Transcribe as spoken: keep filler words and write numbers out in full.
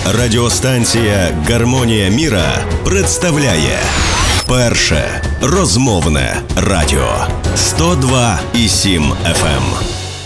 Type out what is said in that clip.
Радіостанція «Гармонія міра» представляє перше розмовне радіо сто два і сім еф ем.